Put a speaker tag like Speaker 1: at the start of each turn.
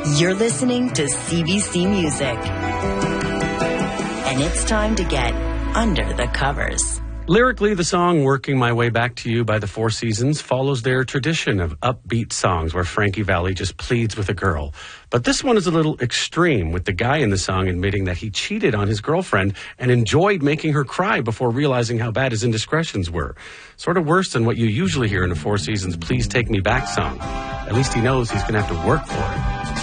Speaker 1: You're listening to CBC Music. And it's time to get under the covers.
Speaker 2: Lyrically, the song Working My Way Back to You by the Four Seasons follows their tradition of upbeat songs where Frankie Valli just pleads with a girl. But this one is a little extreme, with the guy in the song admitting that he cheated on his girlfriend and enjoyed making her cry before realizing how bad his indiscretions were. Sort of worse than what you usually hear in a Four Seasons Please Take Me Back song. At least he knows he's going to have to work for it.